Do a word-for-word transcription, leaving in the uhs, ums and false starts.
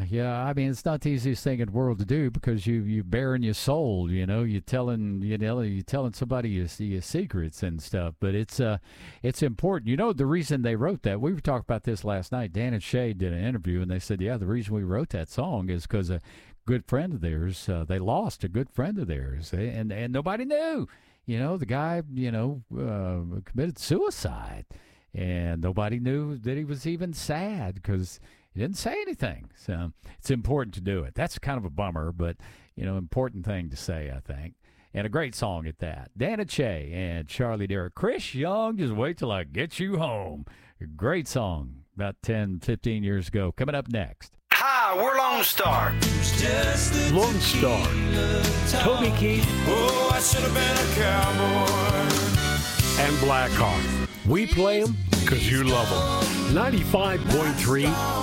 yeah. I mean, it's not the easiest thing in the world to do because you you bearing your soul. You know, you telling you know you telling somebody your, your secrets and stuff. But it's uh it's important. You know, the reason they wrote that, we were talking about this last night. Dan and Shay did an interview, and they said, yeah, the reason we wrote that song is because a good friend of theirs, uh, they lost a good friend of theirs, they, and and nobody knew. You know, the guy, you know, uh, committed suicide, and nobody knew that he was even sad because he didn't say anything. So it's important to do it. That's kind of a bummer, but, you know, important thing to say, I think. And a great song at that. Dan and Shay and Charlie Derrick. Chris Young, Just Wait Till I Get You Home. A great song about ten, fifteen years ago. Coming up next. Hi, we're Lone Star. Lone Star. Toby Keith. Oh, I should have been a cowboy. And Blackheart. We play them because you love them. ninety-five point three